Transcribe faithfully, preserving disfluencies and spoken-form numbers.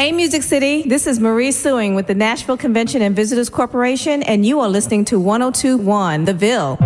Hey, Music City. This is Marie Suing with the Nashville Convention and Visitors Corporation, and you are listening to one oh two point one The Ville.